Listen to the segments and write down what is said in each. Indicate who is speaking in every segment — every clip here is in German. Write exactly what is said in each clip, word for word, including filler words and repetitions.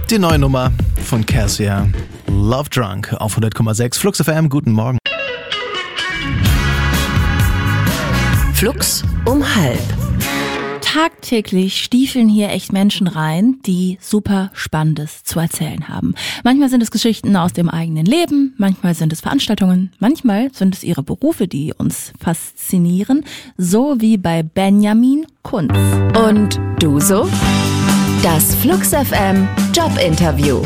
Speaker 1: Die neue Nummer von Cassia, Love Drunk auf hundert Komma sechs Flux F M. Guten Morgen.
Speaker 2: Flux um halb.
Speaker 3: Tagtäglich stiefeln hier echt Menschen rein, die super Spannendes zu erzählen haben. Manchmal sind es Geschichten aus dem eigenen Leben, manchmal sind es Veranstaltungen, manchmal sind es ihre Berufe, die uns faszinieren, so wie bei Benjamin Kunz.
Speaker 2: Und du so? Das Flux F M Jobinterview.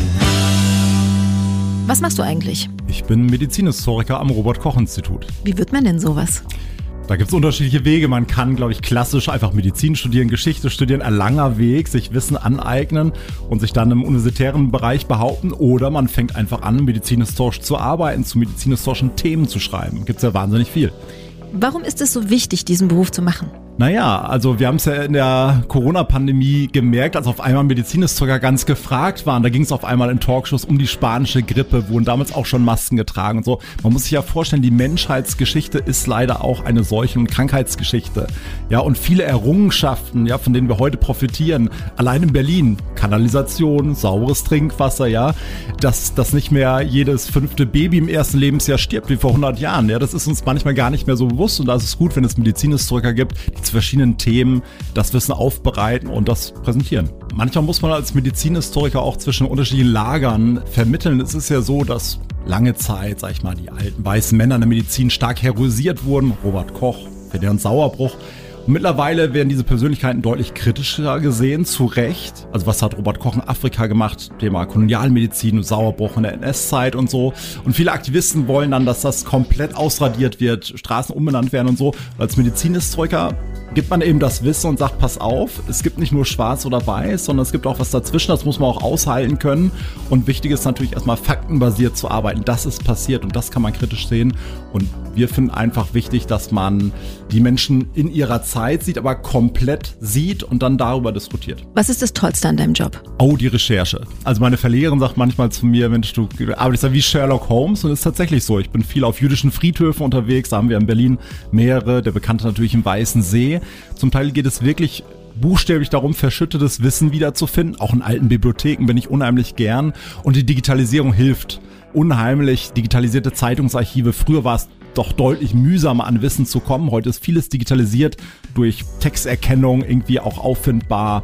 Speaker 2: Was machst du eigentlich?
Speaker 4: Ich bin Medizinhistoriker am Robert-Koch-Institut.
Speaker 2: Wie wird man denn sowas?
Speaker 4: Da gibt es unterschiedliche Wege. Man kann, glaube ich, klassisch einfach Medizin studieren, Geschichte studieren, ein langer Weg, sich Wissen aneignen und sich dann im universitären Bereich behaupten. Oder man fängt einfach an, medizinhistorisch zu arbeiten, zu medizinhistorischen Themen zu schreiben. Gibt es ja wahnsinnig viel.
Speaker 2: Warum ist es so wichtig, diesen Beruf zu machen?
Speaker 4: Naja, also wir haben es ja in der Corona-Pandemie gemerkt, als auf einmal Medizinhistoriker ganz gefragt waren. Da ging es auf einmal in Talkshows um die spanische Grippe, wurden damals auch schon Masken getragen und so. Man muss sich ja vorstellen, die Menschheitsgeschichte ist leider auch eine Seuchen- und Krankheitsgeschichte. Ja, und viele Errungenschaften, ja, von denen wir heute profitieren, allein in Berlin, Kanalisation, sauberes Trinkwasser, ja, dass, dass nicht mehr jedes fünfte Baby im ersten Lebensjahr stirbt wie vor hundert Jahren. Ja, das ist uns manchmal gar nicht mehr so bewusst und da ist es gut, wenn es Medizinhistoriker gibt, die zu verschiedenen Themen das Wissen aufbereiten und das präsentieren. Manchmal muss man als Medizinhistoriker auch zwischen unterschiedlichen Lagern vermitteln. Es ist ja so, dass lange Zeit, sag ich mal, die alten weißen Männer in der Medizin stark heroisiert wurden. Robert Koch, Ferdinand Sauerbruch. Und mittlerweile werden diese Persönlichkeiten deutlich kritischer gesehen, zu Recht. Also was hat Robert Koch in Afrika gemacht? Thema Kolonialmedizin, Sauerbruch in der N S-Zeit und so. Und viele Aktivisten wollen dann, dass das komplett ausradiert wird, Straßen umbenannt werden und so. Und als Medizinhistoriker gibt man eben das Wissen und sagt, pass auf, es gibt nicht nur schwarz oder weiß, sondern es gibt auch was dazwischen, das muss man auch aushalten können. Und wichtig ist natürlich erstmal faktenbasiert zu arbeiten. Das ist passiert und das kann man kritisch sehen. Und wir finden einfach wichtig, dass man die Menschen in ihrer Zeit sieht, aber komplett sieht und dann darüber diskutiert.
Speaker 2: Was ist das Tollste an deinem Job?
Speaker 4: Oh, die Recherche. Also meine Verlegerin sagt manchmal zu mir, Mensch, du arbeitest ja wie Sherlock Holmes und das ist tatsächlich so. Ich bin viel auf jüdischen Friedhöfen unterwegs, da haben wir in Berlin mehrere, der bekannte natürlich im Weißen See. Zum Teil geht es wirklich buchstäblich darum, verschüttetes Wissen wiederzufinden. Auch in alten Bibliotheken bin ich unheimlich gern. Und die Digitalisierung hilft. Unheimlich digitalisierte Zeitungsarchive. Früher war es doch deutlich mühsamer an Wissen zu kommen. Heute ist vieles digitalisiert, durch Texterkennung irgendwie auch auffindbar.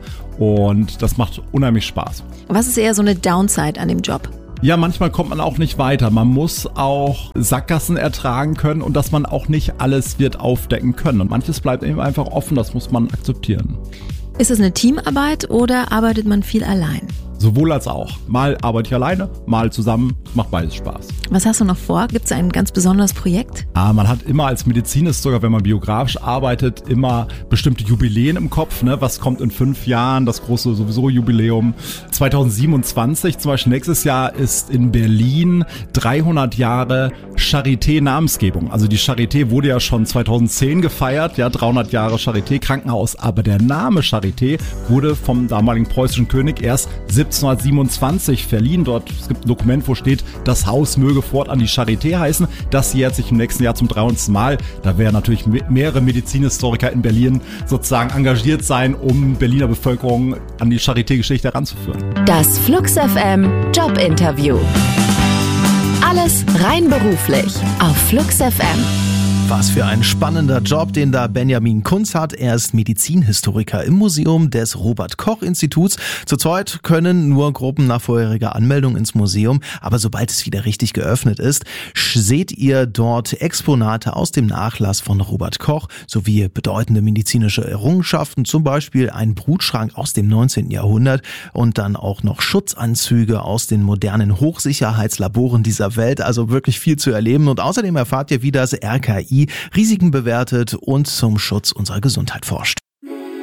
Speaker 4: Und das macht unheimlich Spaß.
Speaker 2: Was ist eher so eine Downside an dem Job?
Speaker 4: Ja, manchmal kommt man auch nicht weiter. Man muss auch Sackgassen ertragen können und dass man auch nicht alles wird aufdecken können. Und manches bleibt eben einfach offen, das muss man akzeptieren.
Speaker 2: Ist es eine Teamarbeit oder arbeitet man viel allein?
Speaker 4: Sowohl als auch. Mal arbeite ich alleine, mal zusammen. Macht beides Spaß.
Speaker 2: Was hast du noch vor? Gibt es ein ganz besonderes Projekt?
Speaker 4: Ah, man hat immer als Medizinhistoriker, wenn man biografisch arbeitet, immer bestimmte Jubiläen im Kopf. Ne? Was kommt in fünf Jahren? Das große sowieso Jubiläum. zweitausendsiebenundzwanzig, zum Beispiel nächstes Jahr, ist in Berlin dreihundert Jahre Charité-Namensgebung. Also die Charité wurde ja schon zweitausendzehn gefeiert, ja, dreihundert Jahre Charité-Krankenhaus. Aber der Name Charité wurde vom damaligen preußischen König erst siebzehnhundertsiebenundzwanzig verliehen. Dort, es gibt ein Dokument, wo steht, das Haus möge fortan die Charité heißen. Das jährt sich im nächsten Jahr zum dreihundertsten Mal. Da werden natürlich mehrere Medizinhistoriker in Berlin sozusagen engagiert sein, um Berliner Bevölkerung an die Charité-Geschichte heranzuführen.
Speaker 2: Das Flux F M Jobinterview. Alles rein beruflich auf Flux F M.
Speaker 1: Was für ein spannender Job, den da Benjamin Kunz hat. Er ist Medizinhistoriker im Museum des Robert-Koch-Instituts. Zurzeit können nur Gruppen nach vorheriger Anmeldung ins Museum, aber sobald es wieder richtig geöffnet ist, seht ihr dort Exponate aus dem Nachlass von Robert Koch sowie bedeutende medizinische Errungenschaften, zum Beispiel ein Brutschrank aus dem neunzehnten Jahrhundert und dann auch noch Schutzanzüge aus den modernen Hochsicherheitslaboren dieser Welt. Also wirklich viel zu erleben und außerdem erfahrt ihr, wie das R K I Risiken bewertet und zum Schutz unserer Gesundheit forscht.